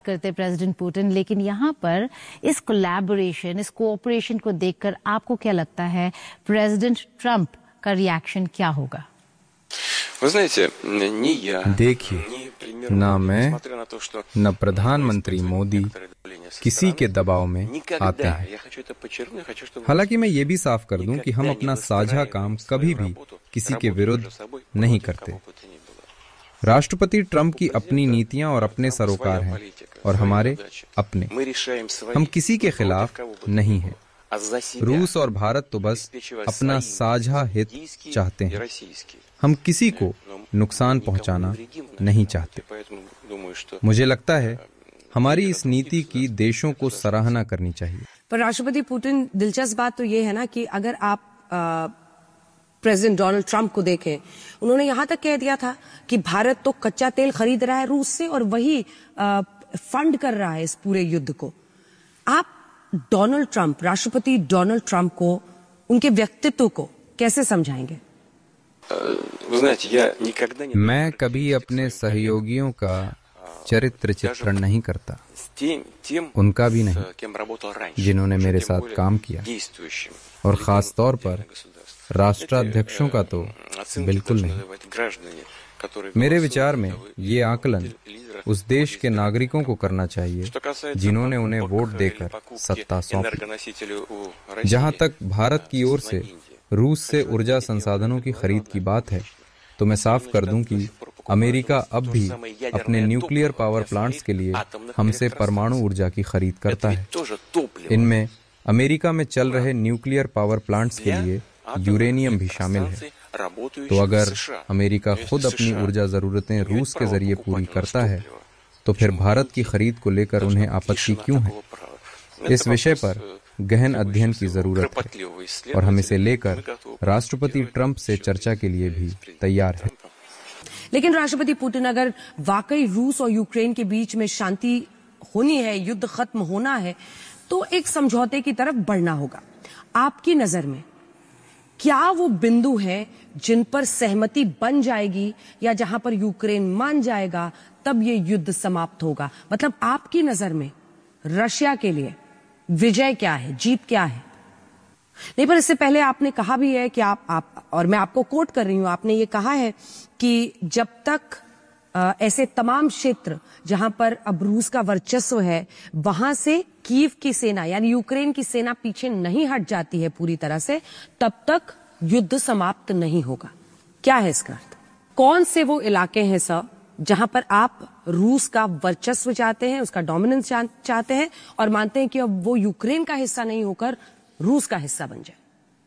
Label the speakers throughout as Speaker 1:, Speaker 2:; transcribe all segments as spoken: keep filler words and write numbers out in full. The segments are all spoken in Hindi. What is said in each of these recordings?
Speaker 1: करते प्रेसिडेंट पुतिन, लेकिन यहाँ पर इस कोलैबोरेशन, इस कोऑपरेशन को देखकर आपको क्या लगता है प्रेसिडेंट ट्रंप का रिएक्शन क्या होगा?
Speaker 2: देखिए, ना मैं न प्रधानमंत्री मोदी किसी के दबाव में आते हैं। हालांकि मैं ये भी साफ कर दूं कि हम अपना साझा काम कभी भी किसी के विरुद्ध नहीं करते। राष्ट्रपति ट्रंप की अपनी नीतियां और अपने सरोकार हैं और हमारे अपने। हम किसी के खिलाफ नहीं हैं। रूस और भारत तो बस अपना साझा हित चाहते हैं। हम किसी को नुकसान पहुंचाना नहीं चाहते। मुझे लगता है हमारी इस नीति की देशों को सराहना करनी चाहिए।
Speaker 3: पर राष्ट्रपति पुतिन, दिलचस्प बात तो ये है ना कि अगर आप प्रेसिडेंट डोनाल्ड ट्रंप को देखें, उन्होंने यहां तक कह दिया था कि भारत तो कच्चा तेल खरीद रहा है रूस से और वही आ, फंड कर रहा है इस पूरे युद्ध को। आप डोनाल्ड ट्रंप, राष्ट्रपति डोनाल्ड ट्रंप को, उनके व्यक्तित्व को कैसे समझाएंगे?
Speaker 2: मैं कभी अपने सहयोगियों का चरित्र चित्रण नहीं करता, उनका भी नहीं जिन्होंने मेरे साथ काम किया, और खास तौर पर राष्ट्राध्यक्षों का तो बिल्कुल नहीं। मेरे विचार में ये आकलन उस देश के नागरिकों को करना चाहिए जिन्होंने उन्हें वोट देकर सत्ता सौंपी। जहां तक भारत की ओर से रूस से ऊर्जा संसाधनों की खरीद की बात है, तो मैं साफ कर दूं कि अमेरिका अब भी अपने न्यूक्लियर पावर प्लांट्स के लिए हमसे परमाणु ऊर्जा की खरीद करता है। इनमें अमेरिका में चल रहे न्यूक्लियर पावर प्लांट्स के लिए यूरेनियम भी शामिल है। तो अगर अमेरिका खुद अपनी ऊर्जा जरूरतें रूस के जरिए पूरी करता है, तो फिर भारत की खरीद को लेकर उन्हें आपत्ति क्यों है? इस विषय पर गहन अध्ययन की जरूरत है और हम इसे लेकर राष्ट्रपति ट्रंप से चर्चा के लिए भी तैयार हैं।
Speaker 3: लेकिन राष्ट्रपति पुतिन, अगर वाकई रूस और यूक्रेन के बीच में शांति होनी है, युद्ध खत्म होना है, तो एक समझौते की तरफ बढ़ना होगा। आपकी नजर में क्या वो बिंदु है जिन पर सहमति बन जाएगी, या जहां पर यूक्रेन मान जाएगा तब ये युद्ध समाप्त होगा? मतलब आपकी नजर में रशिया के लिए विजय क्या है, जीत क्या है? नहीं, पर इससे पहले आपने कहा भी है कि आप, आप और मैं आपको कोट कर रही हूं, आपने ये कहा है कि जब तक आ, ऐसे तमाम क्षेत्र जहां पर अब रूस का वर्चस्व है, वहां से कीव की सेना यानी यूक्रेन की सेना पीछे नहीं हट जाती है पूरी तरह से, तब तक युद्ध समाप्त नहीं होगा। क्या है इसका अर्थ? कौन से वो इलाके हैं सर जहां पर आप रूस का वर्चस्व चाहते हैं, उसका डोमिनेंस चाहते हैं और मानते हैं कि अब वो यूक्रेन का हिस्सा नहीं होकर रूस का हिस्सा बन जाए?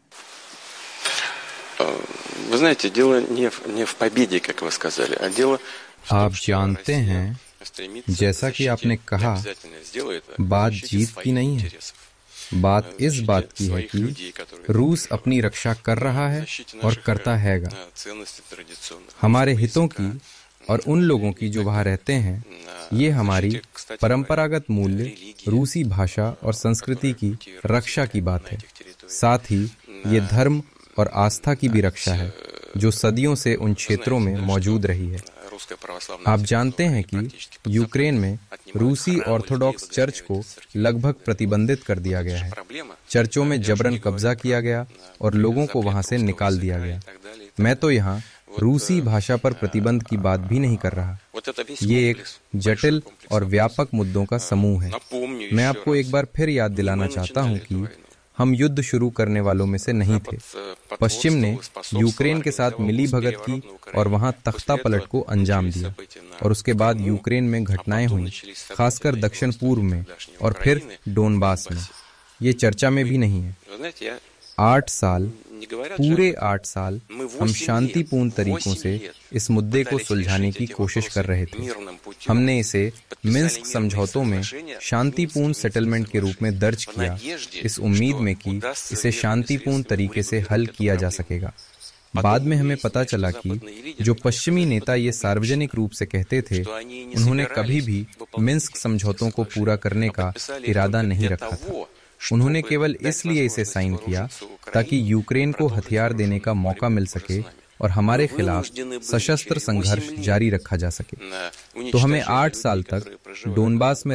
Speaker 4: Вы знаете, дело не в, не в победе, как вы сказали, а дело...
Speaker 2: आप जानते हैं, जैसा कि आपने कहा, बात जीत की नहीं है। बात इस बात की है कि रूस अपनी रक्षा कर रहा है और करता हैगा। हमारे हितों की और उन लोगों की जो वहाँ रहते हैं, ये हमारी परंपरागत मूल्य, रूसी भाषा और संस्कृति की रक्षा की बात है। साथ ही ये धर्म और आस्था की भी रक्षा है जो सदियों से उन क्षेत्रों में मौजूद रही है। आप जानते हैं कि यूक्रेन में रूसी ऑर्थोडॉक्स चर्च को लगभग प्रतिबंधित कर दिया गया है। चर्चों में जबरन कब्जा किया गया और लोगों को वहां से निकाल दिया गया। मैं तो यहाँ रूसी भाषा पर प्रतिबंध की बात भी नहीं कर रहा। ये एक जटिल और व्यापक मुद्दों का समूह है। मैं आपको एक बार फिर याद दिलाना चाहता हूँ कि हम युद्ध शुरू करने वालों में से नहीं थे। पश्चिम ने यूक्रेन के साथ मिली भगत की और वहां तख्ता पलट को अंजाम दिया, और उसके बाद यूक्रेन में घटनाएं हुई, खासकर दक्षिण पूर्व में और फिर डोनबास में। ये चर्चा में भी नहीं है। आठ साल, पूरे आठ साल हम शांतिपूर्ण तरीकों से इस मुद्दे को सुलझाने की कोशिश कर रहे थे। हमने इसे मिन्स्क समझौतों में शांतिपूर्ण सेटलमेंट के रूप में दर्ज किया, इस उम्मीद में कि इसे शांतिपूर्ण तरीके से हल किया जा सकेगा। बाद में हमें पता चला कि जो पश्चिमी नेता ये सार्वजनिक रूप से कहते थे, उन्होंने कभी भी मिन्स्क समझौतों को पूरा करने का इरादा नहीं रखा था। उन्होंने केवल इसलिए इसे साइन किया ताकि यूक्रेन को हथियार देने का मौका मिल सके और हमारे खिलाफ सशस्त्र संघर्ष जारी रखा जा सके। तो हमें आठ साल तक डोनबास में